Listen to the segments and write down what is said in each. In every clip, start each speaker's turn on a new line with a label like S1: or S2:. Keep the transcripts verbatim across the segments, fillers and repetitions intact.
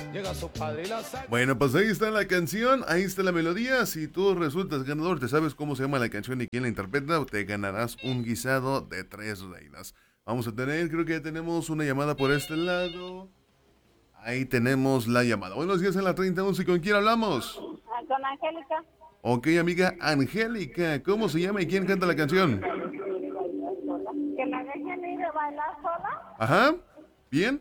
S1: llega su padre y la saca.
S2: Bueno, pues ahí está la canción, ahí está la melodía. Si tú resultas ganador, te sabes cómo se llama la canción y quién la interpreta, te ganarás un guisado de tres reinas. Vamos a tener, creo que ya tenemos una llamada por este lado. Ahí tenemos la llamada. Buenos días en la treinta once, ¿con quién hablamos?
S3: Ah, con Angélica.
S2: Ok, amiga Angélica, ¿cómo se llama y quién canta la canción?
S3: Que la dejen ir a bailar sola.
S2: Ajá, ¿bien?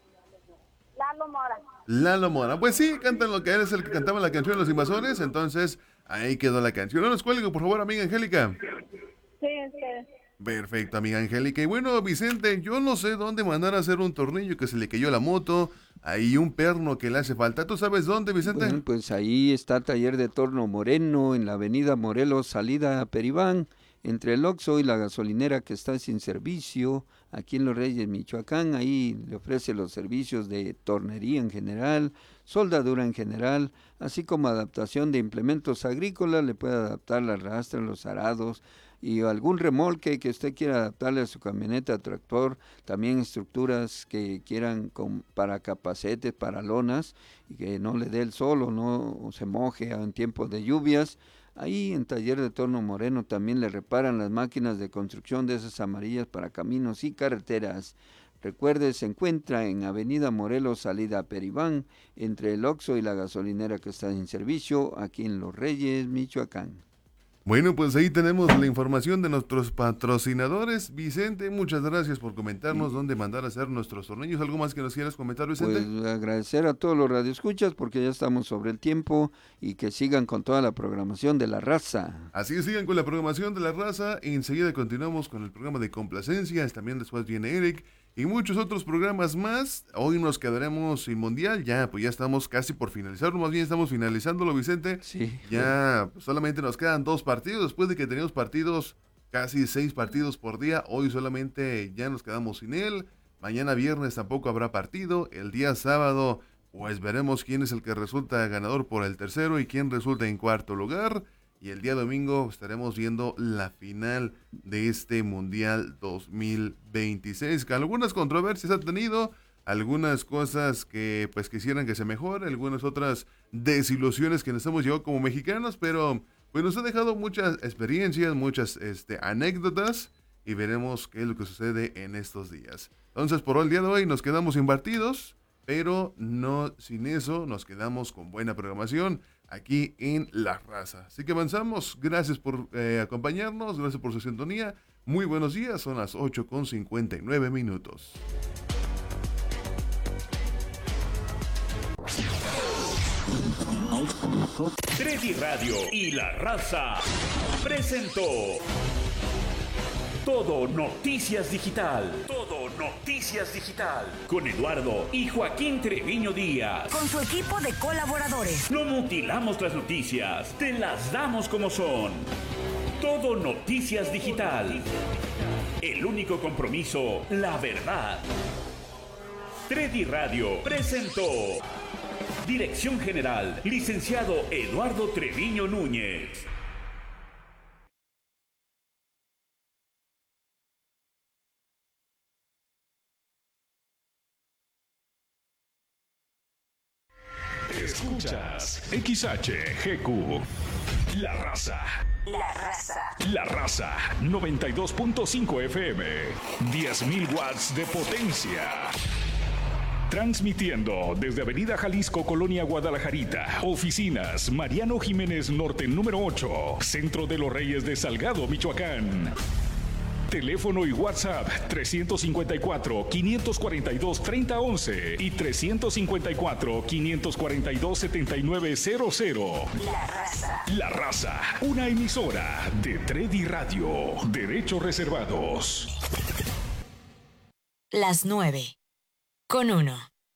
S3: Lalo Mora.
S2: Lalo Mora, pues sí, cantan lo que eres el que cantaba la canción de Los Invasores, entonces ahí quedó la canción. No nos cuelgue, por favor, amiga Angélica.
S3: Sí, sí.
S2: Perfecto, amiga Angélica. Y bueno, Vicente, yo no sé dónde mandar a hacer un tornillo que se le cayó la moto, hay un perno que le hace falta. ¿Tú sabes dónde, Vicente?
S4: Bueno, pues ahí está Taller de Torno Moreno, en la avenida Morelos, salida a Peribán, entre el Oxxo y la gasolinera que está sin servicio, aquí en Los Reyes, Michoacán. Ahí le ofrece los servicios de tornería en general, soldadura en general, así como adaptación de implementos agrícolas. Le puede adaptar la rastra, los arados y algún remolque que usted quiera adaptarle a su camioneta, tractor, también estructuras que quieran con, para capacetes, para lonas, y que no le dé el sol o no se moje en tiempos de lluvias. Ahí en Taller de Torno Moreno también le reparan las máquinas de construcción de esas amarillas para caminos y carreteras. Recuerde, se encuentra en Avenida Morelos, salida a Peribán, entre el Oxxo y la gasolinera que está en servicio, aquí en Los Reyes, Michoacán.
S2: Bueno, pues ahí tenemos la información de nuestros patrocinadores. Vicente, muchas gracias por comentarnos sí. dónde mandar a hacer nuestros tornillos. ¿Algo más que nos quieras comentar, Vicente?
S4: Pues agradecer a todos los radioescuchas porque ya estamos sobre el tiempo y que sigan con toda la programación de La Raza.
S2: Así es, sigan con la programación de La Raza. Enseguida continuamos con el programa de complacencias. También después viene Eric y muchos otros programas más. Hoy nos quedaremos sin mundial. Ya, pues ya estamos casi por finalizar. Más bien estamos finalizándolo, Vicente.
S4: Sí.
S2: Ya pues, solamente nos quedan dos partidos. Después de que teníamos partidos, casi seis partidos por día, hoy solamente ya nos quedamos sin él. Mañana viernes tampoco habrá partido. El día sábado, pues veremos quién es el que resulta ganador por el tercero y quién resulta en cuarto lugar. Y el día domingo estaremos viendo la final de este Mundial dos mil veintiséis, que algunas controversias ha tenido, algunas cosas que pues quisieran que se mejore, algunas otras desilusiones que nos hemos llevado como mexicanos, pero pues nos ha dejado muchas experiencias, muchas este, anécdotas y veremos qué es lo que sucede en estos días. Entonces, por el día de hoy nos quedamos sin partidos, pero no sin eso, nos quedamos con buena programación aquí en La Raza. Así que avanzamos. Gracias por eh, acompañarnos, gracias por su sintonía. Muy buenos días, son las ocho con cincuenta y nueve minutos.
S5: Tredi Radio y La Raza presentó Todo Noticias Digital. Todo Noticias Digital. Con Eduardo y Joaquín Treviño Díaz.
S6: Con su equipo de colaboradores.
S5: No mutilamos las noticias, te las damos como son. Todo Noticias Digital. El único compromiso, la verdad. Tredi Radio presentó. Dirección General, licenciado Eduardo Treviño Núñez.
S7: Escuchas X H G Q. La Raza.
S6: La Raza.
S7: La Raza. noventa y dos punto cinco F M. diez mil watts de potencia. Transmitiendo desde Avenida Jalisco, Colonia Guadalajarita. Oficinas Mariano Jiménez Norte número ocho. Centro de los Reyes de Salgado, Michoacán. Teléfono y WhatsApp trescientos cincuenta y cuatro, quinientos cuarenta y dos, treinta once y trescientos cincuenta y cuatro, quinientos cuarenta y dos, setenta y nueve cero cero.
S6: La Raza.
S7: La Raza, una emisora de Tredi Radio. Derechos reservados.
S6: Las nueve. Con uno.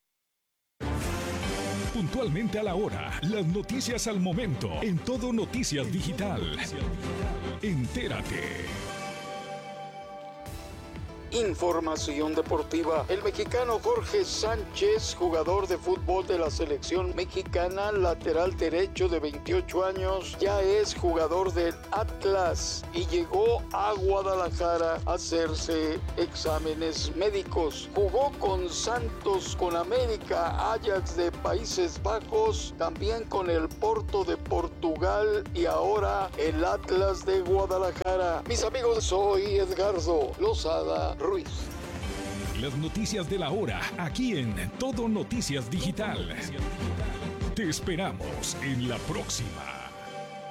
S7: Puntualmente a la hora, las noticias al momento, en Todo Noticias Digital. Entérate.
S1: información deportiva. El mexicano Jorge Sánchez, jugador de fútbol de la selección mexicana, lateral derecho de veintiocho años, ya es jugador del Atlas y llegó a Guadalajara a hacerse exámenes médicos. Jugó con Santos, con América, Ajax de Países Bajos, también con el Porto de Portugal y ahora el Atlas de Guadalajara. Mis amigos, soy Edgardo Lozada Ruiz.
S7: Las noticias de la hora, aquí en Todo Noticias Digital. Te esperamos en la próxima.